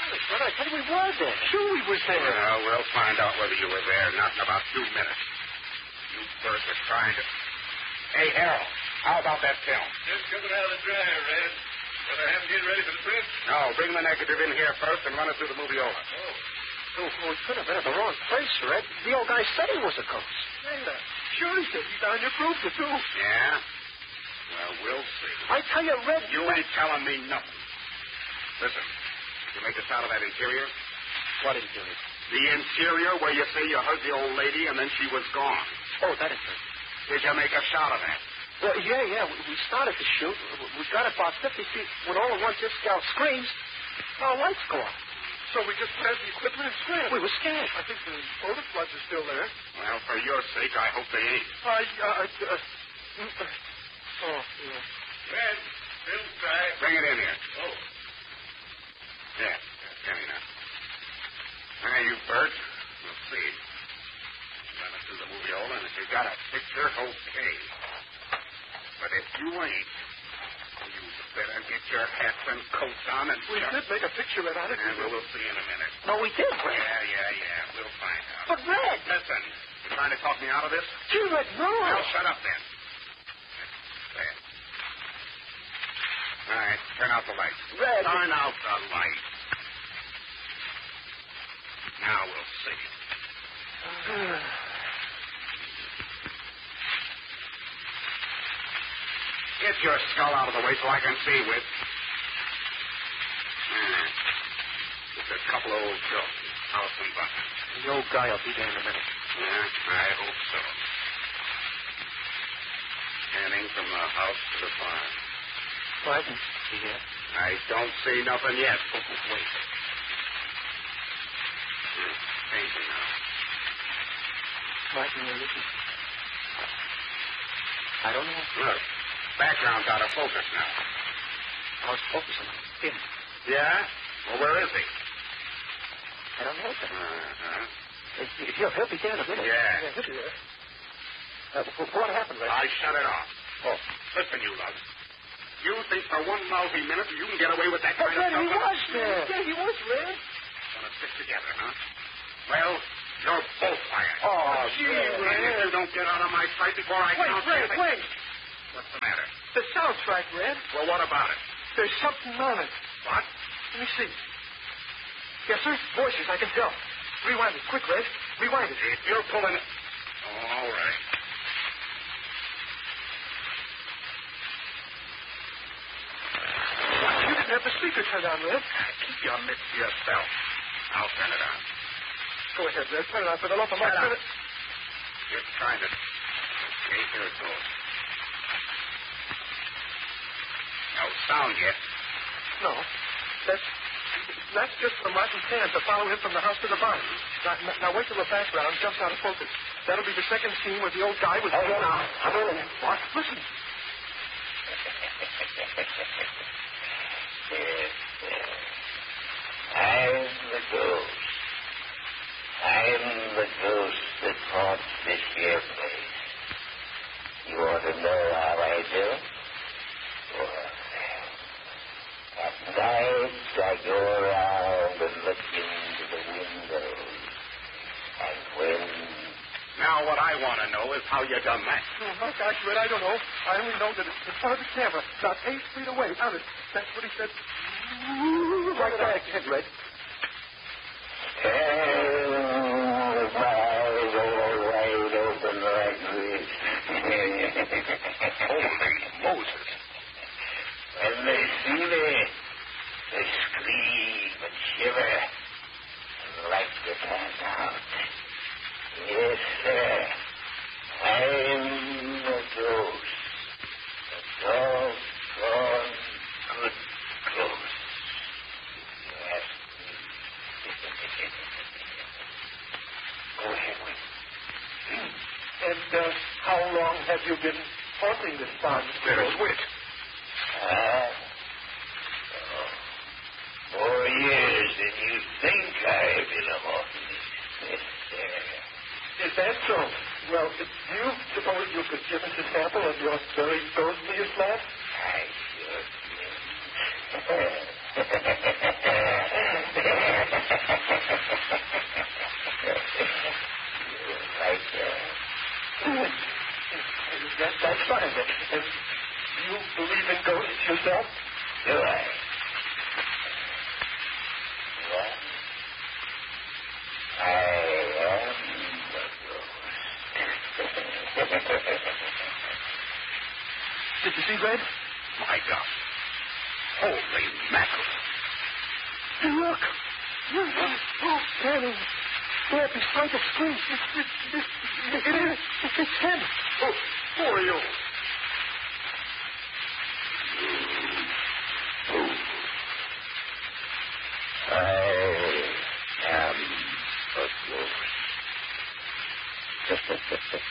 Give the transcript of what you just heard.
Golly, brother, I thought we were there. Sure we was there. Well, we'll find out whether you were there. Not in about 2 minutes. You Bert were trying to... Hey, Harold, how about that film? Just coming out of the dryer, Red. But I haven't get ready for the print. No, bring the negative in here first and run it through the moviola. Oh, we could have been at the wrong place, Red. The old guy said he was a ghost. Yeah, sure he said he found your proof, too. Yeah? Well, we'll see. I tell you, Red... You ain't telling me nothing. Listen, did you make a shot of that interior? What interior? The interior where you say you heard the old lady and then she was gone. Oh, that interior. Did you make a shot of that? Well, yeah. We started to shoot. We got about 50 feet when all at once this gal screams. Our lights go out. So we just grabbed the equipment and scrambled. We were scared. I think the photo floods are still there. Well, for your sake, I hope they ain't. Oh, yeah. Red, film track. Bring it in here. Oh. Yeah, give me now. Now, you Bert, we'll see. Run it through the moviola, and if you got a picture, okay. But if you ain't, you better get your hats and coats on and... We did make a picture of it. And we'll see in a minute. No, we did, Red. Yeah. We'll find out. But, Red... Listen, you trying to talk me out of this? Gee, Red, no. Well, shut up, then. There. All right, turn out the lights. Red... Turn out the lights. Now we'll see. Get your skull out of the way so I can see with. Just a couple of old jokes. House and button. The old guy will be there in a minute. Yeah, I hope so. Scanning from the house to the farm. Martin, see here? I don't see nothing yet. Oh, wait. Changing now. Martin, where is he? I don't know. Look, background's out of focus now. I was focusing on him. Yeah? Well, where is he? I don't know. Uh-huh. He'll be there in a minute. Yeah. He'll be there. What happened, Red? I shut it off. Oh. Listen, you lug. You think for one lousy minute you can get away with that kind of Red, stuff? he was there. Yeah, he was, Red. Gonna stick together, huh? Well, you're both fired. Oh, gee, And if you don't get out of my sight before I count Wait. What's the matter? The soundtrack, Red. Well, what about it? There's something on it. What? Let me see. Yes, sir. Voices, I can tell. Rewind it. Quick, Red. Rewind it. If you're pulling it... Oh, all right. You didn't have the speaker turned on, Red. Keep your mitts to yourself. I'll turn it on. Go ahead, Red. Turn it on for the love of my... Shut up. You're trying to... Okay, here it goes. No sound yet. No. That's just for Martin Tan to follow him from the house to the barn. Now wait till the background jumps out of focus. That'll be the second scene where the old guy was... Hold on now. I'm in. What? Listen. I'm the ghost. I'm the ghost that haunts this here place. You want to know how I do it? Well, at night I go around and look into the windows. And when... Now, what I want to know is how you done that. Oh, my gosh, Red, I don't know. I only know that it's in front of the camera, about 8 feet away. Now, that's what he said. Right back ahead, Red. And my eyes are wide open like this. Holy Moses. When they see me, they scream and shiver and like to pass out. Yes, sir. I'm a ghost. A doggone good ghost. Yes. Go ahead, Win. And how long have you been haunting this barn, Mr. There's Ghost? Wit. 4 years, and you think I've been a haunting it. Yes, sir. Is that so? Well, do you suppose you could give us a sample of your very ghostliest laugh? I sure can. mind. And you believe in ghosts yourself? Do I? Well, I am the ghost. Did you see Red? My God. Holy mackerel. Hey, look. Oh, Danny. Look, his frantic scream. It's him. Oh, Oriole.